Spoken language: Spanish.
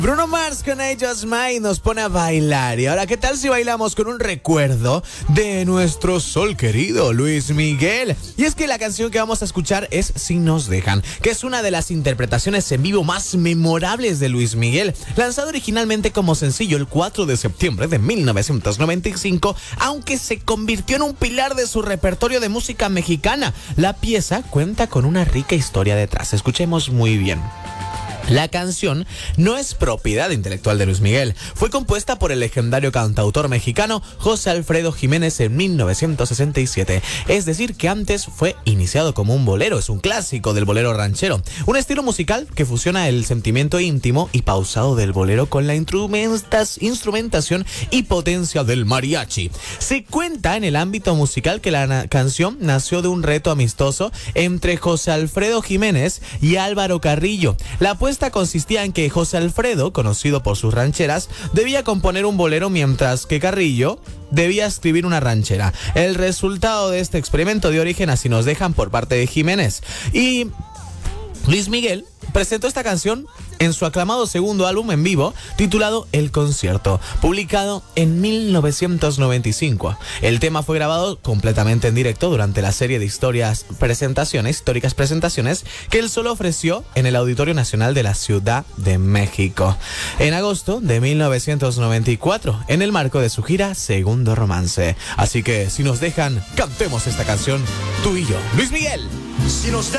Bruno Mars con I Just Might nos pone a bailar. Y ahora, ¿qué tal si bailamos con un recuerdo de nuestro sol querido Luis Miguel? Y es que la canción que vamos a escuchar es Si Nos Dejan, que es una de las interpretaciones en vivo más memorables de Luis Miguel. Lanzado originalmente como sencillo el 4 de septiembre de 1995, aunque se convirtió en un pilar de su repertorio de música mexicana. La pieza cuenta con una rica historia detrás. Escuchemos muy bien. La canción no es propiedad intelectual de Luis Miguel. Fue compuesta por el legendario cantautor mexicano José Alfredo Jiménez en 1967. Es decir, que antes fue iniciado como un bolero. Es un clásico del bolero ranchero. Un estilo musical que fusiona el sentimiento íntimo y pausado del bolero con la instrumentación y potencia del mariachi. Se cuenta en el ámbito musical que la canción nació de un reto amistoso entre José Alfredo Jiménez y Álvaro Carrillo. La apuesta consistía en que José Alfredo, conocido por sus rancheras, debía componer un bolero mientras que Carrillo debía escribir una ranchera. El resultado de este experimento dio origen a Si Nos Dejan por parte de Jiménez. Y Luis Miguel presentó esta canción en su aclamado segundo álbum en vivo, titulado El Concierto, publicado en 1995. El tema fue grabado completamente en directo durante la serie de históricas presentaciones que él solo ofreció en el Auditorio Nacional de la Ciudad de México en agosto de 1994, en el marco de su gira Segundo Romance. Así que, si nos dejan, cantemos esta canción, tú y yo. Luis Miguel. Si nos